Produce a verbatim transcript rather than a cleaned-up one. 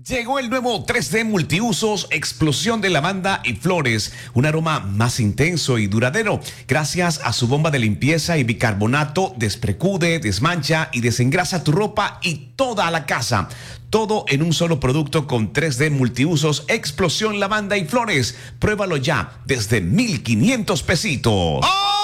Llegó el nuevo tres D Multiusos Explosión de Lavanda y Flores, un aroma más intenso y duradero, gracias a su bomba de limpieza y bicarbonato, desprecude, desmancha y desengrasa tu ropa y toda la casa. Todo en un solo producto con tres D Multiusos Explosión Lavanda y Flores. Pruébalo ya desde mil quinientos pesitos. ¡Oh!